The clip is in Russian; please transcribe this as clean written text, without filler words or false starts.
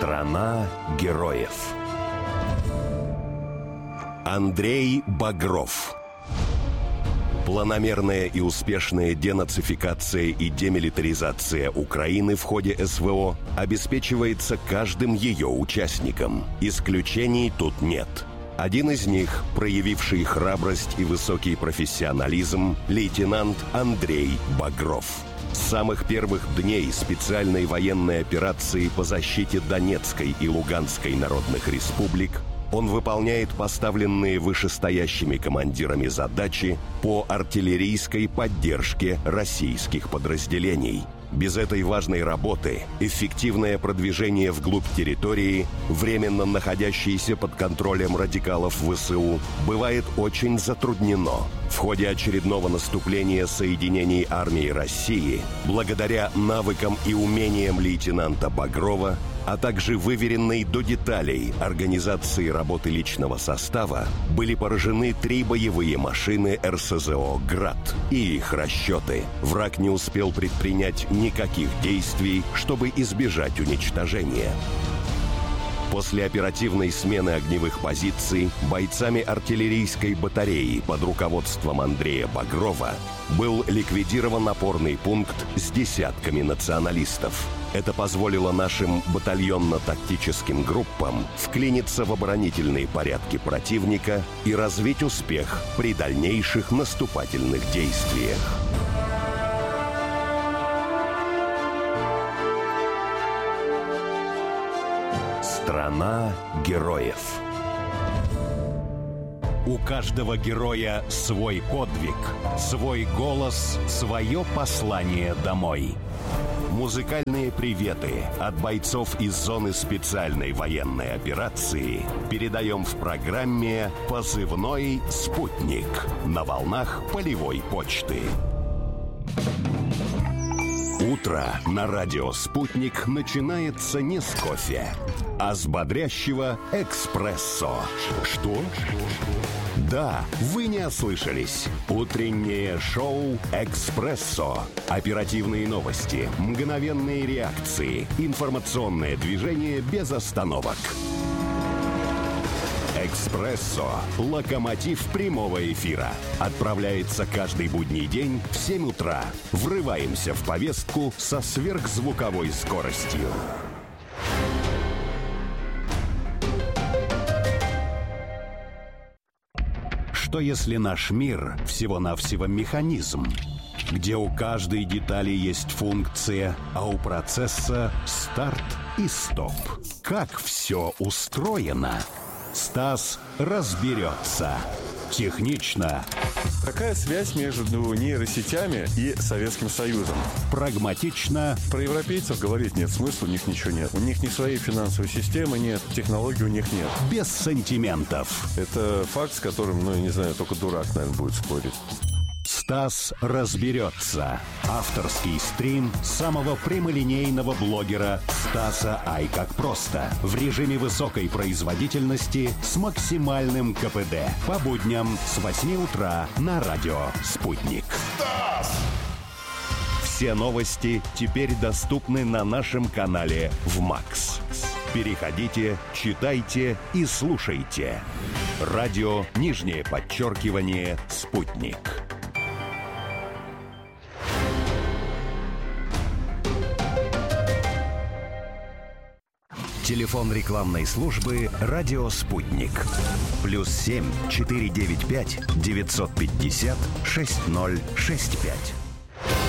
Страна героев. Андрей Багров. Планомерная и успешная денацификация и демилитаризация Украины в ходе СВО обеспечивается каждым ее участником. Исключений тут нет. Один из них, проявивший храбрость и высокий профессионализм, лейтенант Андрей Багров. С самых первых дней специальной военной операции по защите Донецкой и Луганской народных республик он выполняет поставленные вышестоящими командирами задачи по артиллерийской поддержке российских подразделений. Без этой важной работы эффективное продвижение вглубь территории, временно находящейся под контролем радикалов ВСУ, бывает очень затруднено. В ходе очередного наступления соединений армии России, благодаря навыкам и умениям лейтенанта Багрова, а также выверенной до деталей организации работы личного состава, были поражены 3 боевые машины РСЗО «Град» и их расчеты. Враг не успел предпринять никаких действий, чтобы избежать уничтожения. После оперативной смены огневых позиций бойцами артиллерийской батареи под руководством Андрея Багрова был ликвидирован опорный пункт с десятками националистов. Это позволило нашим батальонно-тактическим группам вклиниться в оборонительные порядки противника и развить успех при дальнейших наступательных действиях. Страна героев. У каждого героя свой подвиг, свой голос, свое послание домой. Музыкальные приветы от бойцов из зоны специальной военной операции передаем в программе «Позывной спутник» на волнах полевой почты. Утро на радио «Спутник» начинается не с кофе, а с бодрящего «Экспрессо». Что? Да, вы не ослышались. Утреннее шоу «Экспрессо». Оперативные новости, мгновенные реакции, информационное движение без остановок. «Экспрессо» – локомотив прямого эфира. Отправляется каждый будний день в 7 утра. Врываемся в повестку со сверхзвуковой скоростью. Что если наш мир всего-навсего механизм, где у каждой детали есть функция, а у процесса старт и стоп? Как все устроено? Стас разберется. Технично. Какая связь между нейросетями и Советским Союзом? Прагматично. Про европейцев говорить нет смысла, у них ничего нет. У них ни своей финансовой системы нет, технологий у них нет. Без сантиментов. Это факт, с которым, я не знаю, только дурак, наверное, будет спорить. Стас разберется. Авторский стрим самого прямолинейного блогера Стаса Ай как просто. В режиме высокой производительности с максимальным КПД. По будням с 8 утра на радио «Спутник». Стас! Все новости теперь доступны на нашем канале в МАКС. Переходите, читайте и слушайте. Радио _, «Спутник». Телефон рекламной службы «Радио Спутник». +7 495 950 6065.